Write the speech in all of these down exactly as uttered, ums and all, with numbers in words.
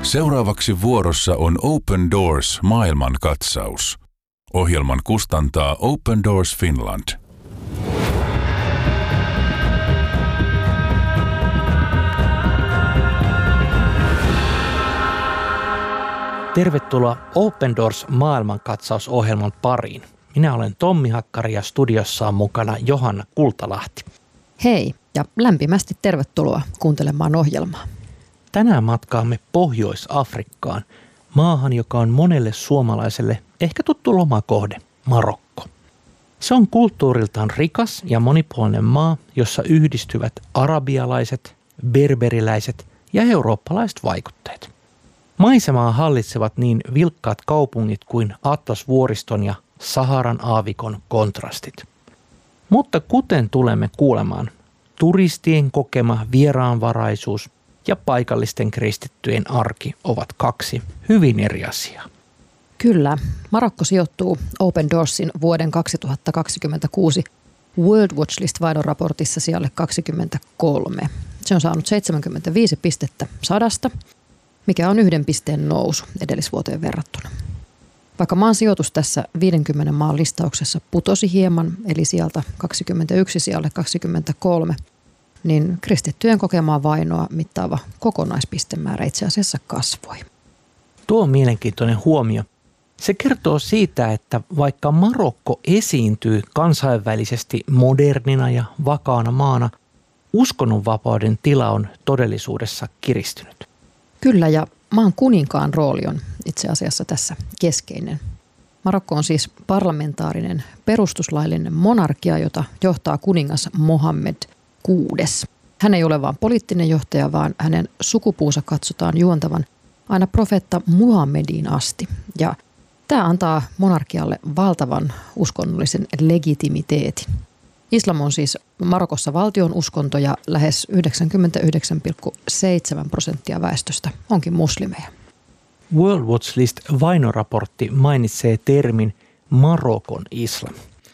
Seuraavaksi vuorossa on Open Doors maailmankatsaus. Ohjelman kustantaa Open Doors Finland. Tervetuloa Open Doors maailmankatsausohjelman pariin. Minä olen Tommi Hakkari ja studiossa on mukana Johanna Kultalahti. Hei ja lämpimästi tervetuloa kuuntelemaan ohjelmaa. Tänään matkaamme Pohjois-Afrikkaan, maahan, joka on monelle suomalaiselle ehkä tuttu lomakohde, Marokko. Se on kulttuuriltaan rikas ja monipuolinen maa, jossa yhdistyvät arabialaiset, berberiläiset ja eurooppalaiset vaikutteet. Maisemaa hallitsevat niin vilkkaat kaupungit kuin Atlasvuoriston ja Saharan aavikon kontrastit. Mutta kuten tulemme kuulemaan, turistien kokema vieraanvaraisuus ja paikallisten kristittyjen arki ovat kaksi hyvin eri asiaa. Kyllä, Marokko sijoittuu Open Doorsin vuoden kaksituhattakaksikymmentäkuusi World Watch List-vainoraportissa sijalle kaksikymmentäkolme. Se on saanut seitsemänkymmentäviisi pistettä sadasta, mikä on yhden pisteen nousu edellisvuoteen verrattuna. Vaikka maan sijoitus tässä viidenkymmenen maan listauksessa putosi hieman, eli sieltä kaksikymmentäyksi sijalle kaksikymmentäkolme, niin kristittyjen kokemaa vainoa mittaava kokonaispistemäärä itse asiassa kasvoi. Tuo on mielenkiintoinen huomio. Se kertoo siitä, että vaikka Marokko esiintyy kansainvälisesti modernina ja vakaana maana, uskonnonvapauden tila on todellisuudessa kiristynyt. Kyllä, ja maan kuninkaan rooli on itse asiassa tässä keskeinen. Marokko on siis parlamentaarinen perustuslaillinen monarkia, jota johtaa kuningas Mohammed kuudes. Hän ei ole vain poliittinen johtaja, vaan hänen sukupuunsa katsotaan juontavan aina profeetta Muhammediin asti. Ja tämä antaa monarkialle valtavan uskonnollisen legitimiteetin. Islam on siis Marokossa valtion uskonto ja lähes yhdeksänkymmentäyhdeksän pilkku seitsemän prosenttia väestöstä onkin muslimeja. World Watch List-vainoraportti mainitsee termin Marokon islam,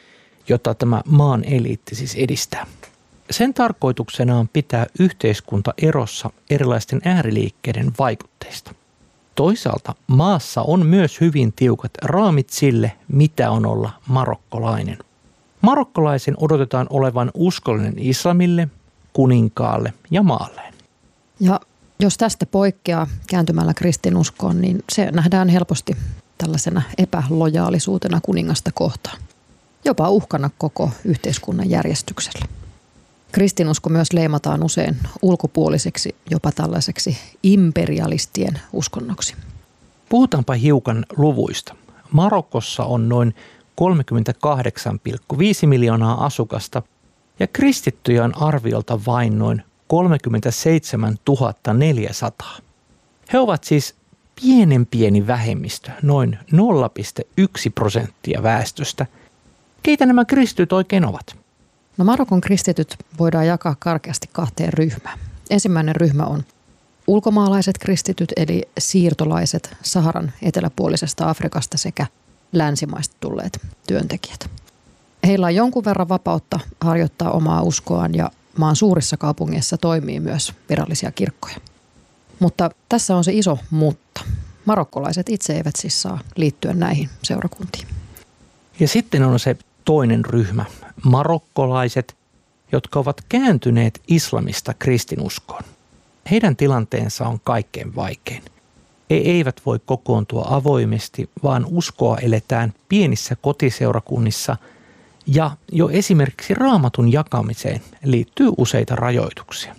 jota tämä maan eliitti siis edistää. Sen tarkoituksena on pitää yhteiskunta erossa erilaisten ääriliikkeiden vaikutteista. Toisaalta maassa on myös hyvin tiukat raamit sille, mitä on olla marokkolainen. Marokkolaisen odotetaan olevan uskollinen islamille, kuninkaalle ja maalleen. Ja jos tästä poikkeaa kääntymällä kristinuskoon, niin se nähdään helposti tällaisena epälojaalisuutena kuningasta kohtaan. Jopa uhkana koko yhteiskunnan järjestykselle. Kristinusko myös leimataan usein ulkopuoliseksi, jopa tällaiseksi imperialistien uskonnoksi. Puhutaanpa hiukan luvuista. Marokossa on noin kolmekymmentäkahdeksan pilkku viisi miljoonaa asukasta ja kristittyjä on arviolta vain noin kolmekymmentäseitsemäntuhatta neljäsataa. He ovat siis pienen pieni vähemmistö, noin nolla pilkku yksi prosenttia väestöstä. Keitä nämä kristityt oikein ovat? No Marokon kristityt voidaan jakaa karkeasti kahteen ryhmään. Ensimmäinen ryhmä on ulkomaalaiset kristityt eli siirtolaiset Saharan eteläpuolisesta Afrikasta sekä länsimaista tulleet työntekijät. Heillä on jonkun verran vapautta harjoittaa omaa uskoaan ja maan suurissa kaupungeissa toimii myös virallisia kirkkoja. Mutta tässä on se iso mutta. Marokkolaiset itse eivät siis saa liittyä näihin seurakuntiin. Ja sitten on se toinen ryhmä, marokkolaiset, jotka ovat kääntyneet islamista kristinuskoon. Heidän tilanteensa on kaikkein vaikein. He eivät voi kokoontua avoimesti, vaan uskoa eletään pienissä kotiseurakunnissa ja jo esimerkiksi raamatun jakamiseen liittyy useita rajoituksia.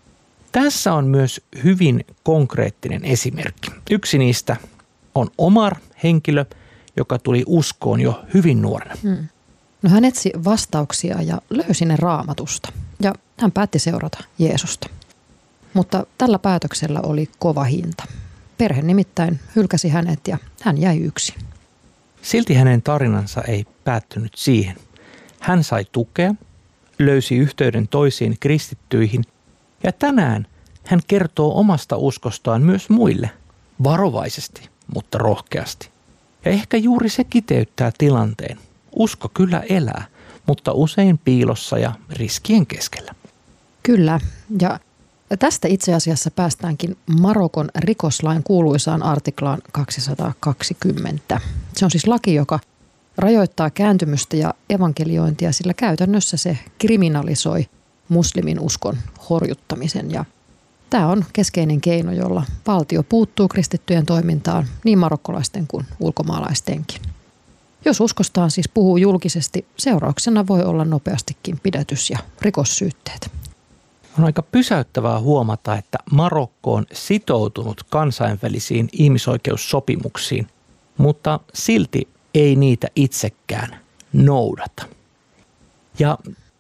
Tässä on myös hyvin konkreettinen esimerkki. Yksi niistä on Omar, henkilö, joka tuli uskoon jo hyvin nuorena. Hmm. No hän etsi vastauksia ja löysi ne raamatusta ja hän päätti seurata Jeesusta. Mutta tällä päätöksellä oli kova hinta. Perhe nimittäin hylkäsi hänet ja hän jäi yksin. Silti hänen tarinansa ei päättynyt siihen. Hän sai tukea, löysi yhteyden toisiin kristittyihin ja tänään hän kertoo omasta uskostaan myös muille, varovaisesti, mutta rohkeasti. Ja ehkä juuri se kiteyttää tilanteen. Usko kyllä elää, mutta usein piilossa ja riskien keskellä. Kyllä, ja tästä itse asiassa päästäänkin Marokon rikoslain kuuluisaan artiklaan kaksisataakaksikymmentä. Se on siis laki, joka rajoittaa kääntymystä ja evankeliointia, sillä käytännössä se kriminalisoi muslimin uskon horjuttamisen. Ja tämä on keskeinen keino, jolla valtio puuttuu kristittyjen toimintaan niin marokkolaisten kuin ulkomaalaistenkin. Jos uskostaan siis puhuu julkisesti, seurauksena voi olla nopeastikin pidätys ja rikossyytteet. On aika pysäyttävää huomata, että Marokko on sitoutunut kansainvälisiin ihmisoikeussopimuksiin, mutta silti ei niitä itsekään noudata. Ja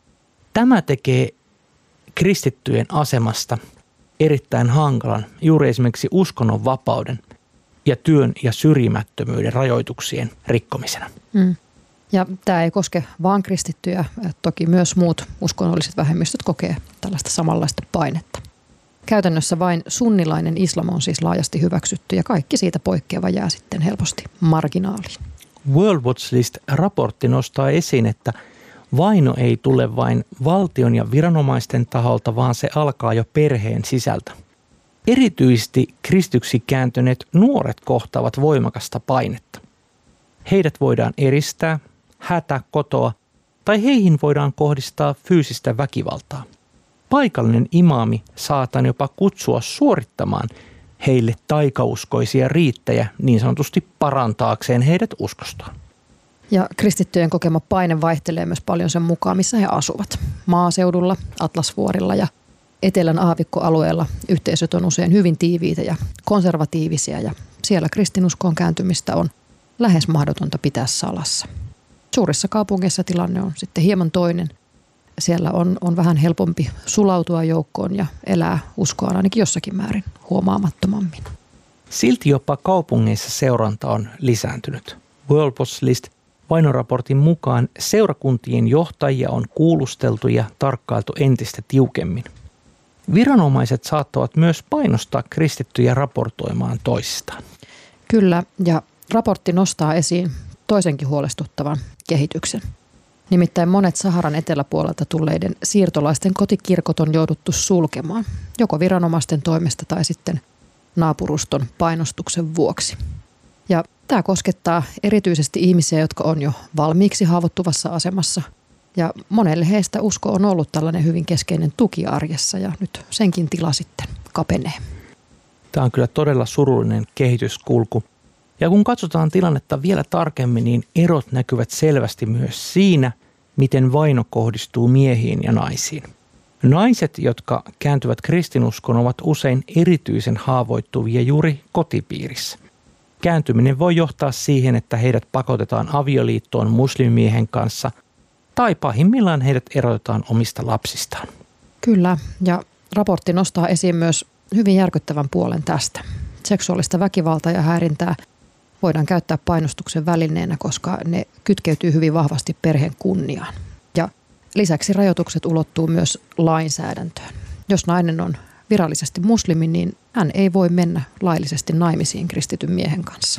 tämä tekee kristittyjen asemasta erittäin hankalan juuri esimerkiksi uskonnonvapauden ja työn ja syrjimättömyyden rajoituksien rikkomisena. Mm. Ja tämä ei koske vaan kristittyjä, toki myös muut uskonnolliset vähemmistöt kokee tällaista samanlaista painetta. Käytännössä vain sunnilainen islam on siis laajasti hyväksytty ja kaikki siitä poikkeava jää sitten helposti marginaaliin. World Watch List-raportti nostaa esiin, että vaino ei tule vain valtion ja viranomaisten taholta, vaan se alkaa jo perheen sisältä. Erityisesti kristyksi kääntyneet nuoret kohtaavat voimakasta painetta. Heidät voidaan eristää, hätä kotoa tai heihin voidaan kohdistaa fyysistä väkivaltaa. Paikallinen imaami saataan jopa kutsua suorittamaan heille taikauskoisia riittejä niin sanotusti parantaakseen heidät uskostaan. Ja kristittyjen kokema paine vaihtelee myös paljon sen mukaan, missä he asuvat. Maaseudulla, Atlasvuorilla ja etelän aavikkoalueella yhteisöt on usein hyvin tiiviitä ja konservatiivisia ja siellä kristinuskoon kääntymistä on lähes mahdotonta pitää salassa. Suurissa kaupungeissa tilanne on sitten hieman toinen. Siellä on, on vähän helpompi sulautua joukkoon ja elää uskoaan ainakin jossakin määrin huomaamattomammin. Silti jopa kaupungeissa seuranta on lisääntynyt. World Watch List vainoraportin mukaan seurakuntien johtajia on kuulusteltu ja tarkkailtu entistä tiukemmin. Viranomaiset saattavat myös painostaa kristittyjä raportoimaan toisistaan. Kyllä, ja raportti nostaa esiin toisenkin huolestuttavan kehityksen. Nimittäin monet Saharan eteläpuolelta tulleiden siirtolaisten kotikirkot on jouduttu sulkemaan, joko viranomaisten toimesta tai sitten naapuruston painostuksen vuoksi. Ja tämä koskettaa erityisesti ihmisiä, jotka on jo valmiiksi haavoittuvassa asemassa. Ja monelle heistä usko on ollut tällainen hyvin keskeinen tuki arjessa ja nyt senkin tila sitten kapenee. Tämä on kyllä todella surullinen kehityskulku. Ja kun katsotaan tilannetta vielä tarkemmin, niin erot näkyvät selvästi myös siinä, miten vaino kohdistuu miehiin ja naisiin. Naiset, jotka kääntyvät kristinuskoon, ovat usein erityisen haavoittuvia juuri kotipiirissä. Kääntyminen voi johtaa siihen, että heidät pakotetaan avioliittoon muslimiehen kanssa tai pahimmillaan heidät erotetaan omista lapsistaan. Kyllä, ja raportti nostaa esiin myös hyvin järkyttävän puolen tästä. Seksuaalista väkivaltaa ja häirintää voidaan käyttää painostuksen välineenä, koska ne kytkeytyy hyvin vahvasti perheen kunniaan. Ja lisäksi rajoitukset ulottuu myös lainsäädäntöön. Jos nainen on virallisesti muslimi, niin hän ei voi mennä laillisesti naimisiin kristityn miehen kanssa.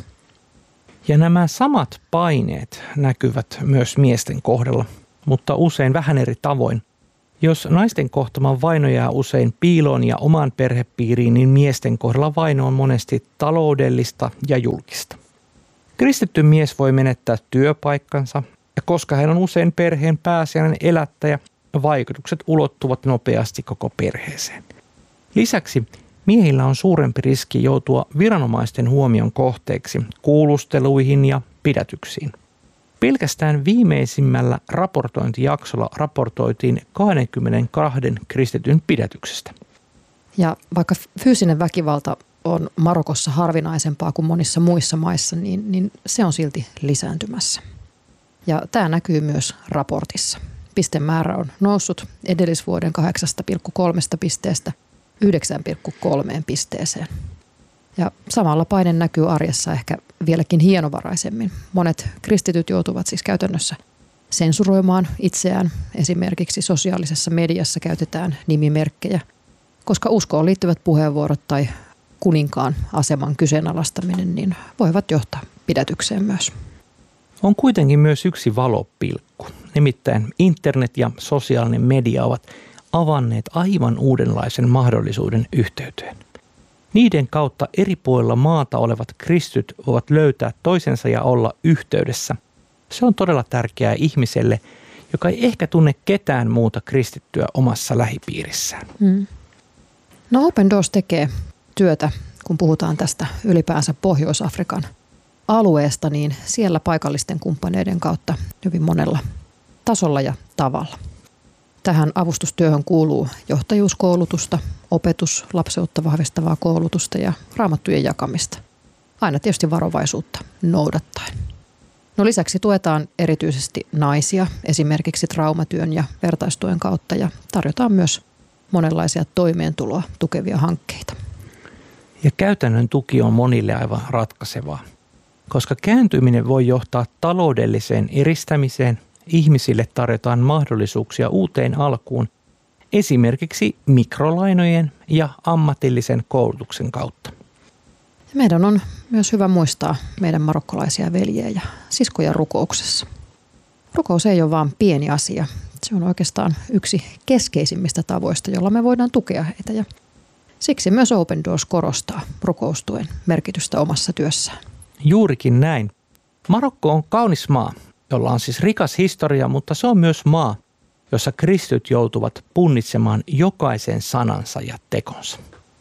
Ja nämä samat paineet näkyvät myös miesten kohdalla, mutta usein vähän eri tavoin. Jos naisten kohtama vaino jää usein piiloon ja omaan perhepiiriin, niin miesten kohdalla vaino on monesti taloudellista ja julkista. Kristitty mies voi menettää työpaikkansa, ja koska hän on usein perheen pääasiallinen elättäjä, vaikutukset ulottuvat nopeasti koko perheeseen. Lisäksi miehillä on suurempi riski joutua viranomaisten huomion kohteeksi kuulusteluihin ja pidätyksiin. Pelkästään viimeisimmällä raportointijaksolla raportoitiin kaksikymmentäkaksi kristityn pidätyksestä. Ja vaikka fyysinen väkivalta on Marokossa harvinaisempaa kuin monissa muissa maissa, niin, niin se on silti lisääntymässä. Ja tämä näkyy myös raportissa. Pistemäärä on noussut edellisvuoden kahdeksasta pilkku kolmesta pisteestä yhdeksään pilkku kolmeen pisteeseen. Ja samalla paine näkyy arjessa ehkä vieläkin hienovaraisemmin. Monet kristityt joutuvat siis käytännössä sensuroimaan itseään. Esimerkiksi sosiaalisessa mediassa käytetään nimimerkkejä, koska uskoon liittyvät puheenvuorot tai kuninkaan aseman kyseenalaistaminen niin voivat johtaa pidätykseen myös. On kuitenkin myös yksi valopilkku. Nimittäin internet ja sosiaalinen media ovat avanneet aivan uudenlaisen mahdollisuuden yhteyteen. Niiden kautta eri puolilla maata olevat kristityt voivat löytää toisensa ja olla yhteydessä. Se on todella tärkeää ihmiselle, joka ei ehkä tunne ketään muuta kristittyä omassa lähipiirissään. Mm. No Open Doors tekee työtä, kun puhutaan tästä ylipäänsä Pohjois-Afrikan alueesta, niin siellä paikallisten kumppaneiden kautta hyvin monella tasolla ja tavalla. Tähän avustustyöhön kuuluu johtajuuskoulutusta, opetus, lapseutta vahvistavaa koulutusta ja raamattujen jakamista. Aina tietysti varovaisuutta noudattaen. No lisäksi tuetaan erityisesti naisia esimerkiksi traumatyön ja vertaistuen kautta ja tarjotaan myös monenlaisia toimeentuloa tukevia hankkeita. Ja käytännön tuki on monille aivan ratkaisevaa, koska kääntyminen voi johtaa taloudelliseen eristämiseen. Ihmisille tarjotaan mahdollisuuksia uuteen alkuun esimerkiksi mikrolainojen ja ammatillisen koulutuksen kautta. Meidän on myös hyvä muistaa meidän marokkolaisia veljiä ja siskoja rukouksessa. Rukous ei ole vain pieni asia. Se on oikeastaan yksi keskeisimmistä tavoista, jolla me voidaan tukea heitä. Ja siksi myös Open Doors korostaa rukoustuen merkitystä omassa työssään. Juurikin näin. Marokko on kaunis maa, jolla on siis rikas historia, mutta se on myös maa, jossa kristityt joutuvat punnitsemaan jokaisen sanansa ja tekonsa.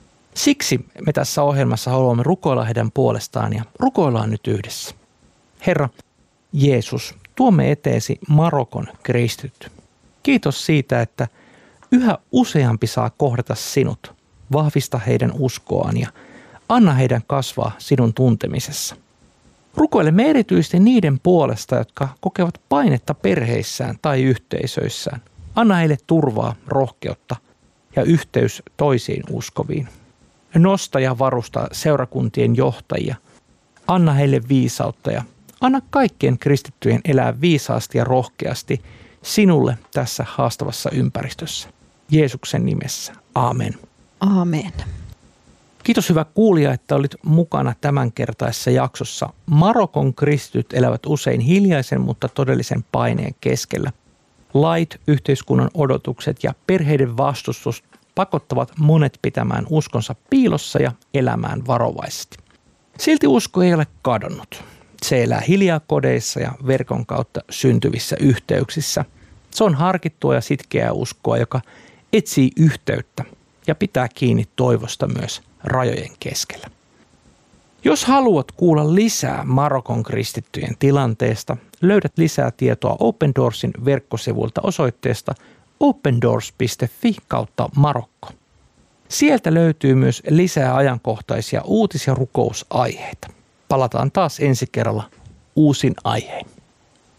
Siksi me tässä ohjelmassa haluamme rukoilla heidän puolestaan ja rukoillaan nyt yhdessä. Herra Jeesus, tuomme eteesi Marokon kristityt. Kiitos siitä, että yhä useampi saa kohdata sinut. Vahvista heidän uskoaan ja anna heidän kasvaa sinun tuntemisessa. Rukoilemme erityisesti niiden puolesta, jotka kokevat painetta perheissään tai yhteisöissään. Anna heille turvaa, rohkeutta ja yhteys toisiin uskoviin. Nosta ja varusta seurakuntien johtajia. Anna heille viisautta ja anna kaikkien kristittyjen elää viisaasti ja rohkeasti sinulle tässä haastavassa ympäristössä. Jeesuksen nimessä. Aamen. Aamen. Kiitos hyvä kuulija, että olit mukana tämänkertaisessa jaksossa. Marokon kristityt elävät usein hiljaisen, mutta todellisen paineen keskellä. Lait, yhteiskunnan odotukset ja perheiden vastustus pakottavat monet pitämään uskonsa piilossa ja elämään varovaisesti. Silti usko ei ole kadonnut. Se elää hiljaa kodeissa ja verkon kautta syntyvissä yhteyksissä. Se on harkittua ja sitkeää uskoa, joka etsii yhteyttä ja pitää kiinni toivosta myös rajojen keskellä. Jos haluat kuulla lisää Marokon kristittyjen tilanteesta, löydät lisää tietoa Open Doorsin verkkosivuilta osoitteesta opendoors piste fi kautta Marokko. Sieltä löytyy myös lisää ajankohtaisia uutis- ja rukousaiheita. Palataan taas ensi kerralla uusin aiheen.